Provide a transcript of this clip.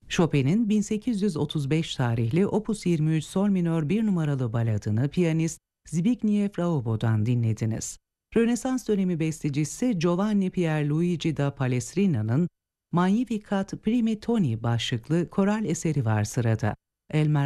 Chopin'in 1835 tarihli Opus 23 Sol minör 1 numaralı baladını piyanist Zbigniew Raobo'dan dinlediniz. Rönesans dönemi bestecisi Giovanni Pierluigi da Palestrina'nın Magnificat Primi Toni başlıklı koral eseri var sırada. Elmer